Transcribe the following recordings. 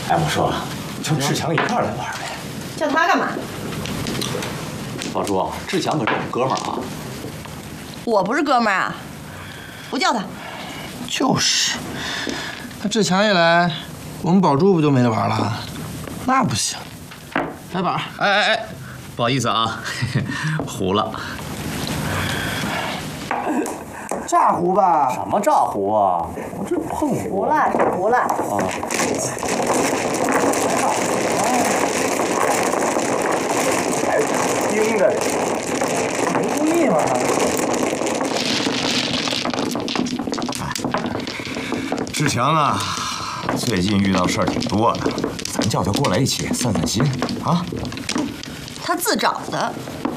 哎，我说，叫志强一块儿来玩呗。 叫他干嘛？ 宝珠，志强可是我们哥们儿啊。 我不是哥们儿啊，不叫他。 就是，那志强一来，我们宝珠不就没得玩了？那不行。来板。 哎，不好意思啊，糊了。 炸糊吧？ 什么炸糊啊？我这碰糊了，糊了。 啊。 还盯着， 没故意嘛。 志强啊，最近遇到事儿挺多的，咱叫他过来一起散散心啊。 他自找的。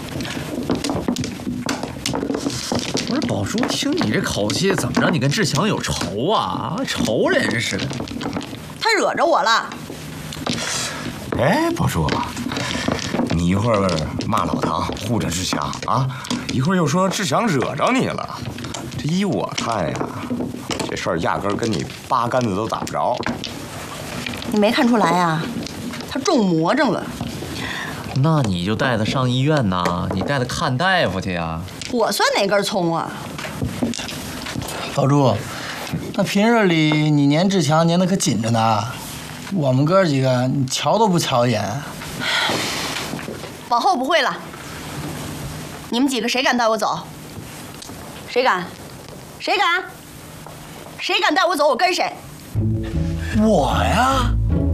不是宝珠，听你这口气，怎么着？你跟志强有仇啊？仇人似的。 他惹着我了。 哎，宝珠，你一会儿骂老唐护着志强啊，一会儿又说志强惹着你了，这依我看呀，这事儿压根儿跟你八竿子都打不着。 你没看出来呀？他中魔怔了。 那你就带他上医院呐，你带他看大夫去呀。 我算哪根葱啊？ 宝珠，那平日里你黏志强黏得可紧着呢，我们哥几个你瞧都不瞧一眼。 往后不会了。你们几个谁敢带我走？谁敢？谁敢？谁敢带我走，我跟谁。 我呀？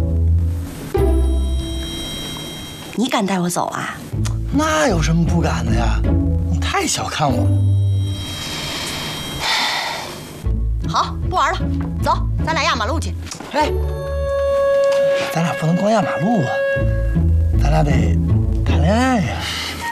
你敢带我走啊？ 那有什么不敢的呀？你太小看我了。 好，不玩了，走，咱俩压马路去。 哎，咱俩不能光压马路啊，咱俩得谈恋爱呀。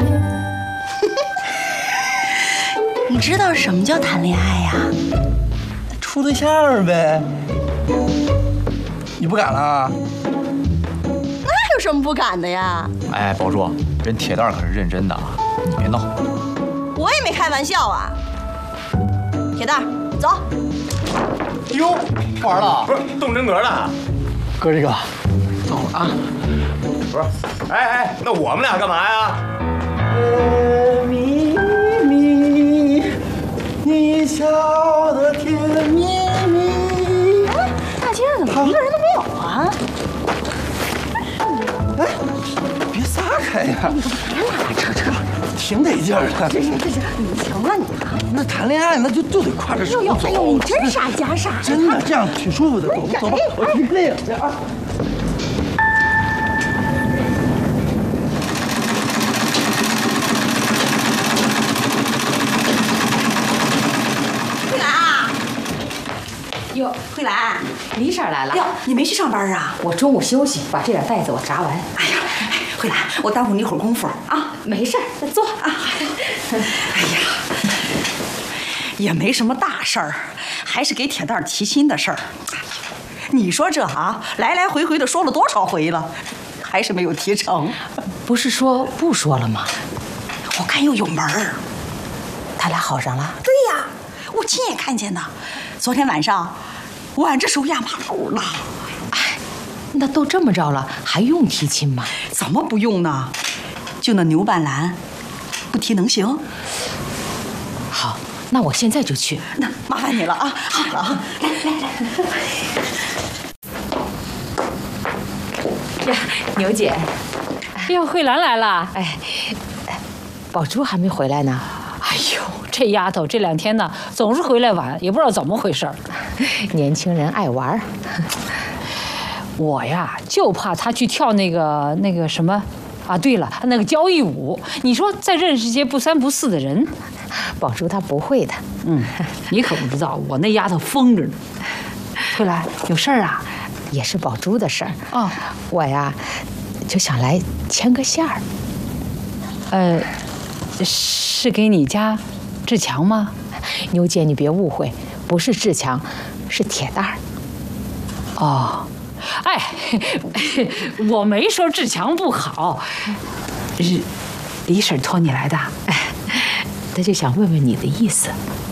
你知道什么叫谈恋爱呀？ 处对象呗。你不敢了？ 那有什么不敢的呀？ 哎，宝珠，人铁蛋可是认真的啊，你别闹。 我也没开玩笑啊。铁蛋，走。 哟，不玩了？ 不是动真格了？ 哥几个，走了啊。 不是，哎，那我们俩干嘛呀？ 咪咪，你笑得甜蜜蜜。 哎，大街上怎么一个人都没有啊？ 哎，别撒开呀！这挺得劲儿的。 这是，你行了你啊！ 那谈恋爱那就得挎着手走。 哎呦，你真傻假傻。 真的，这样挺舒服的。走吧，我去累了去啊。 慧兰啊！ 哟， 慧兰， 李婶来了。 哟，你没去上班啊？ 我中午休息，把这点袋子我炸完。 哎呀，慧兰，我耽误你一会儿功夫啊。 没事儿，再坐啊。 哎呀，也没什么大事儿，还是给铁蛋提亲的事儿。你说这啊，来来回回的说了多少回了，还是没有提成。 不是说不说了吗？ 我看又有门儿。 他俩好上了？ 对呀，我亲眼看见的。昨天晚上，挽着手压马路了。 哎，那都这么着了，还用提亲吗？ 怎么不用呢？就那牛半兰，不提能行？ 好，那我现在就去。 那麻烦你了啊！好啊，来。 呀，牛姐， 哟，慧兰来了。 哎，宝珠还没回来呢。 哎呦，这丫头这2天呢，总是回来晚，也不知道怎么回事。 年轻人爱玩。 我呀，就怕她去跳那个什么。啊，对了，那个交谊舞，你说再认识些不三不四的人， 宝珠她不会的。 你可不知道，我那丫头疯着呢。慧兰，有事儿啊？ 也是宝珠的事儿。 哦， 我呀，就想来牵个线儿。 是给你家志强吗？ 牛姐，你别误会，不是志强，是铁蛋儿。 哦。哎，我没说志强不好，李婶托你来的， 他就想问问你的意思。